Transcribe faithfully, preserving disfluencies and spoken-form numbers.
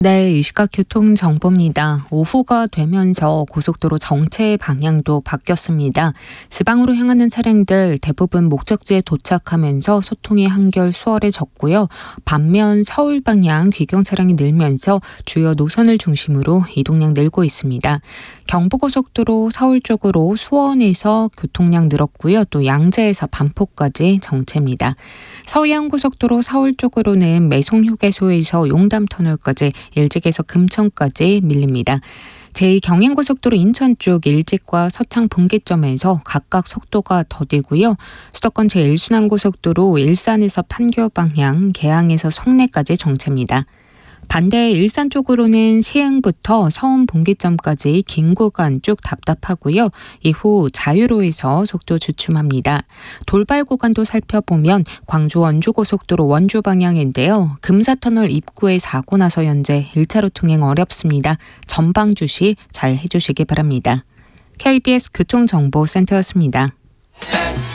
네, 이 시각 교통 정보입니다. 오후가 되면서 고속도로 정체 방향도 바뀌었습니다. 지방으로 향하는 차량들 대부분 목적지에 도착하면서 소통이 한결 수월해졌고요. 반면 서울 방향 귀경 차량이 늘면서 주요 노선을 중심으로 이동량 늘고 있습니다. 경부고속도로 서울 쪽으로 수원에서 교통량 늘었고요. 또 양재에서 반포까지 정체입니다. 서해안고속도로 서울 쪽으로는 매송휴게소에서 용담터널까지, 일직에서 금천까지 밀립니다. 제이 경인고속도로 인천 쪽 일직과 서창 분기점에서 각각 속도가 더디고요. 수도권 제일 순환고속도로 일산에서 판교 방향, 계양에서 송내까지 정체입니다. 반대 일산 쪽으로는 시흥부터 서운 분기점까지 긴 구간 쭉 답답하고요. 이후 자유로에서 속도 주춤합니다. 돌발 구간도 살펴보면 광주 원주고속도로 원주 방향인데요. 금사터널 입구에 사고 나서 현재 일 차로 통행 어렵습니다. 전방 주시 잘 해주시기 바랍니다. 케이비에스 교통정보센터였습니다.